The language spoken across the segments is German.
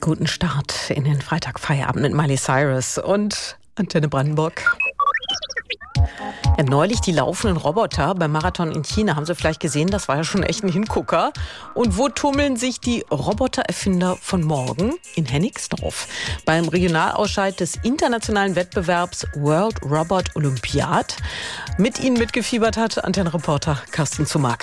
Guten Start in den Freitagfeierabend mit Miley Cyrus und Antenne Brandenburg. Ja, neulich die laufenden Roboter beim Marathon in China, haben Sie vielleicht gesehen, das war ja schon echt ein Hingucker. Und wo tummeln sich die Robotererfinder von morgen? In Hennigsdorf. Beim Regionalausscheid des internationalen Wettbewerbs World Robot Olympiad. Mit Ihnen mitgefiebert hat Antenne-Reporter Carsten Zumack.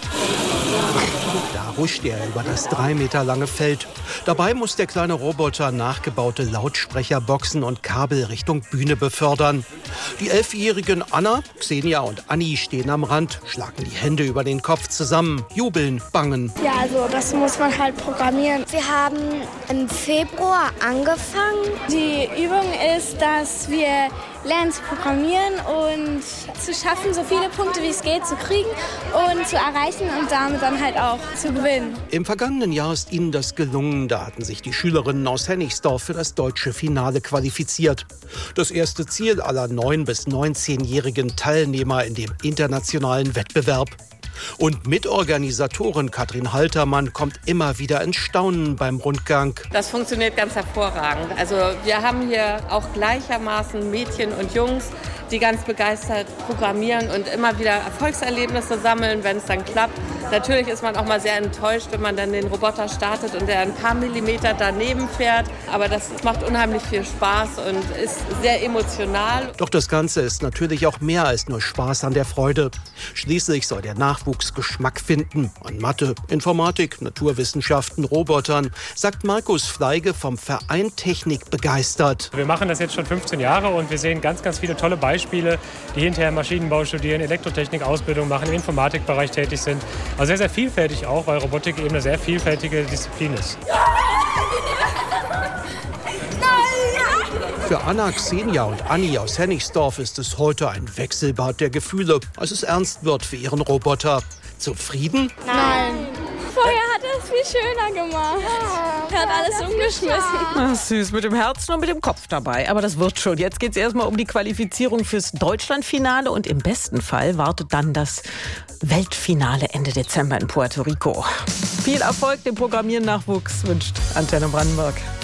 Da huscht er über das 3 Meter lange Feld. Dabei muss der kleine Roboter nachgebaute Lautsprecherboxen und Kabel Richtung Bühne befördern. Die 11-jährigen Anna, Xenia und Anni stehen am Rand, schlagen die Hände über den Kopf zusammen, jubeln, bangen. Ja, also das muss man halt programmieren. Wir haben im Februar angefangen. Die Übung ist, dass wir lernen zu programmieren und zu schaffen, so viele Punkte wie es geht zu kriegen und zu erreichen und damit dann halt auch zu gewinnen. Im vergangenen Jahr ist ihnen das gelungen. Da hatten sich die Schülerinnen aus Hennigsdorf für das deutsche Finale qualifiziert. Das erste Ziel aller 9- bis 19-jährigen Teilnehmer in dem internationalen Wettbewerb. Und Mitorganisatorin Katrin Haltermann kommt immer wieder ins Staunen beim Rundgang. Das funktioniert ganz hervorragend. Also wir haben hier auch gleichermaßen Mädchen und Jungs, die ganz begeistert programmieren und immer wieder Erfolgserlebnisse sammeln, wenn es dann klappt. Natürlich ist man auch mal sehr enttäuscht, wenn man dann den Roboter startet und der ein paar Millimeter daneben fährt. Aber das macht unheimlich viel Spaß und ist sehr emotional. Doch das Ganze ist natürlich auch mehr als nur Spaß an der Freude. Schließlich soll der Nachwuchs Geschmack finden an Mathe, Informatik, Naturwissenschaften, Robotern, sagt Markus Fleige vom Verein Technik begeistert. Wir machen das jetzt schon 15 Jahre und wir sehen ganz, ganz viele tolle Beispiele, die hinterher Maschinenbau studieren, Elektrotechnik-Ausbildung machen, im Informatikbereich tätig sind. Also sehr, sehr vielfältig auch, weil Robotik eben eine sehr vielfältige Disziplin ist. Für Anna, Xenia und Anni aus Hennigsdorf ist es heute ein Wechselbad der Gefühle, als es ernst wird für ihren Roboter. Zufrieden? Nein. Vorher hat er es viel schöner gemacht. Er hat alles umgeschmissen. Ach, süß, mit dem Herzen und mit dem Kopf dabei. Aber das wird schon. Jetzt geht es erstmal um die Qualifizierung fürs Deutschlandfinale. Und im besten Fall wartet dann das Weltfinale Ende Dezember in Puerto Rico. Viel Erfolg dem Programmieren-Nachwuchs wünscht Antenne Brandenburg.